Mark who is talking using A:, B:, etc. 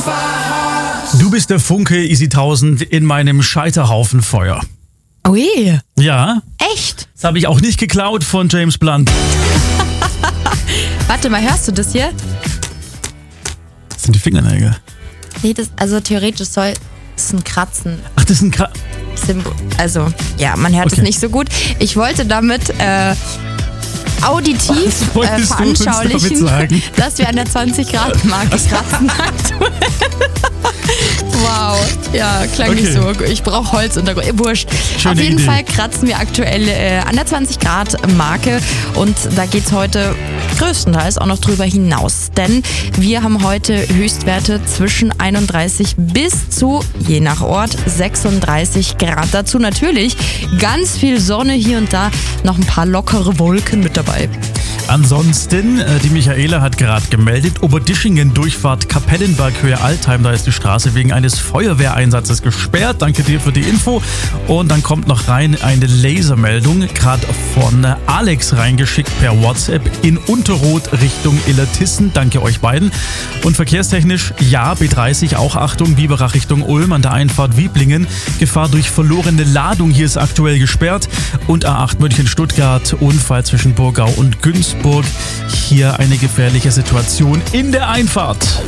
A: Du bist der Funke Easy 1000 in meinem Scheiterhaufen-Feuer.
B: Ui.
A: Ja.
B: Echt?
A: Das habe ich auch nicht geklaut von James Blunt.
B: Warte mal, hörst du das hier?
A: Das sind die Fingernägel.
B: Nee, also theoretisch soll es ein Kratzen.
A: Ach, das ist ein
B: Also, ja, man hört es nicht so gut. Ich wollte damit auditiv veranschaulichen, dass wir an der 20-Grad-Marke kratzen aktuell. Wow, ja, klang nicht so. Ich brauche Holz und wurscht.
A: Schöne
B: Auf jeden
A: Idee.
B: Fall kratzen wir aktuell an der 20-Grad-Marke und da geht's heute größtenteils auch noch drüber hinaus. Denn wir haben heute Höchstwerte zwischen 31 bis zu, je nach Ort, 36 Grad. Dazu natürlich ganz viel Sonne, hier und da noch ein paar lockere Wolken mit dabei.
A: Ansonsten, die Michaela hat gerade gemeldet, Oberdischingen, Durchfahrt Kapellenberg, Höhe Altheim, da ist die Straße wegen eines Feuerwehreinsatzes gesperrt. Danke dir für die Info. Und dann kommt noch rein eine Lasermeldung, gerade von Alex reingeschickt per WhatsApp in Unterroth Richtung Illertissen. Danke euch beiden. Und verkehrstechnisch, ja, B30, auch Achtung, Biberach Richtung Ulm an der Einfahrt Wieblingen. Gefahr durch verlorene Ladung, hier ist aktuell gesperrt. Und A8 München-Stuttgart, Unfall zwischen Burgau und Günzburg. Hier eine gefährliche Situation in der Einfahrt.